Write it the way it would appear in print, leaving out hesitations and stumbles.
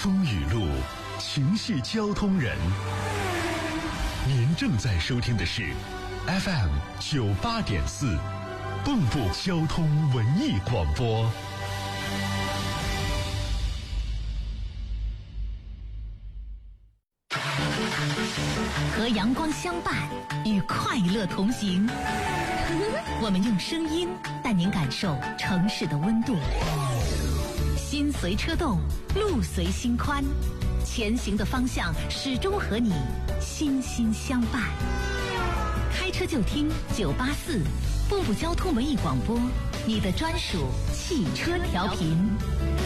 风雨路，情系交通人。您正在收听的是 FM 98.4蚌埠交通文艺广播。 和阳光相伴，与快乐同行。我们用声音带您感受城市的温度。心随车动，路随心宽，前行的方向始终和你心心相伴。开车就听984蚌埠交通文艺广播，你的专属汽车调频。